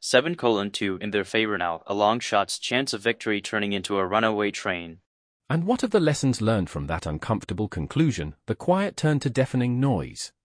7:2 in their favor now, a long shot's chance of victory turning into a runaway train. And what of the lessons learned from that uncomfortable conclusion, the quiet turn to deafening noise?